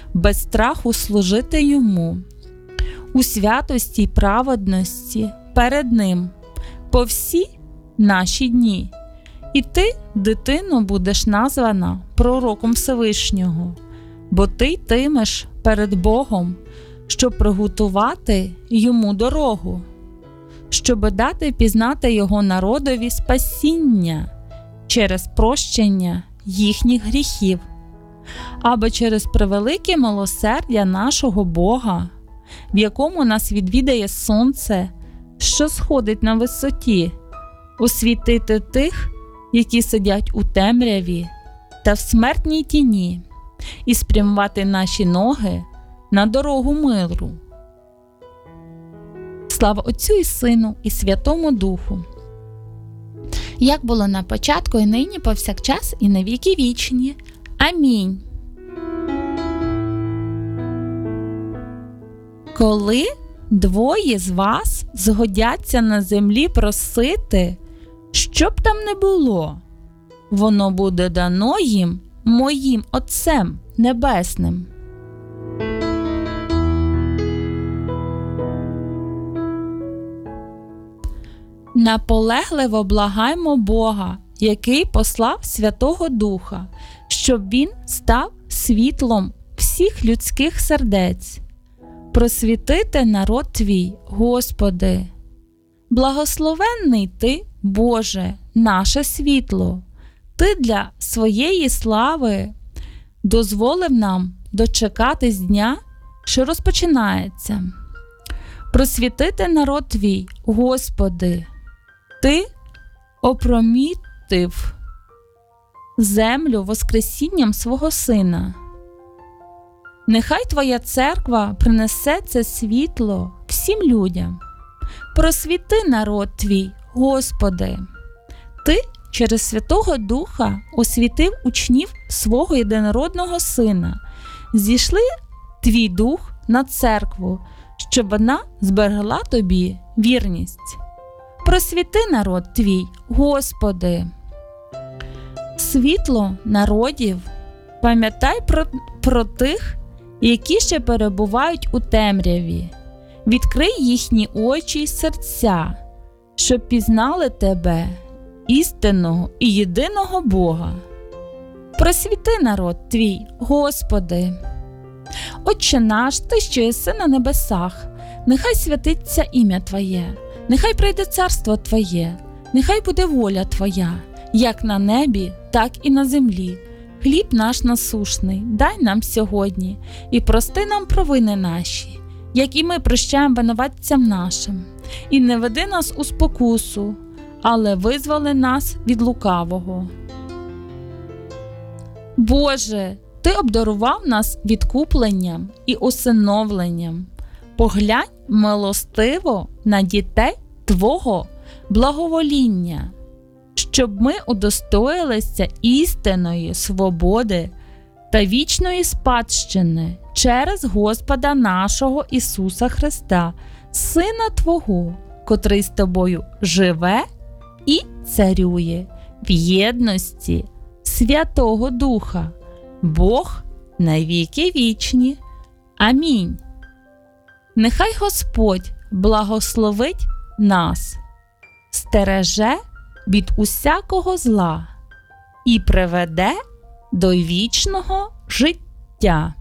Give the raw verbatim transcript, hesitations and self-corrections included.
без страху служити Йому, у святості й праведності перед Ним по всі наші дні. І ти, дитино, будеш названа пророком Всевишнього, бо ти йтимеш перед Богом, щоб приготувати Йому дорогу, щоб дати пізнати Його народові спасіння через прощення їхніх гріхів, або через превелике милосердя нашого Бога, в якому нас відвідає сонце, що сходить на висоті, освітити тих, які сидять у темряві та в смертній тіні, і спрямувати наші ноги на дорогу миру. Слава Отцю і Сину, і Святому Духу, як було на початку, і нині, повсякчас, і на віки вічні. Амінь. Коли двоє з вас згодяться на землі просити, що б там не було, воно буде дано їм моїм Отцем Небесним. Наполегливо благаймо Бога, який послав Святого Духа, щоб Він став світлом всіх людських сердець. Просвітити народ Твій, Господи. Благословенний Ти, Боже, наше світло. Ти для своєї слави дозволив нам дочекатись дня, що розпочинається. Просвітити народ Твій, Господи. Ти опромітив землю воскресінням свого Сина. Нехай Твоя церква принесе це світло всім людям. Просвіти народ Твій, Господи. Ти через Святого Духа освітив учнів свого єдинородного Сина. Зійшли Твій Дух на церкву, щоб вона зберегла Тобі вірність. Просвіти народ Твій, Господи. Світло народів, пам'ятай про, про тих, які ще перебувають у темряві. Відкрий їхні очі й серця, щоб пізнали Тебе, істинного і єдиного Бога. Просвіти народ Твій, Господи. Отче наш, Ти, що єси на небесах, нехай святиться ім'я Твоє, нехай прийде царство Твоє, нехай буде воля Твоя, як на небі, так і на землі. Хліб наш насушний дай нам сьогодні, і прости нам провини наші, як і ми прощаємо винуватцям нашим. І не веди нас у спокусу, але визволи нас від лукавого. Боже, Ти обдарував нас відкупленням і усиновленням. Поглянь милостиво на дітей Твого благовоління, щоб ми удостоїлися істинної свободи та вічної спадщини через Господа нашого Ісуса Христа, Сина Твого, котрий з Тобою живе і царює в єдності Святого Духа, Бог на віки вічні. Амінь. Нехай Господь благословить нас, стереже від усякого зла і приведе до вічного життя.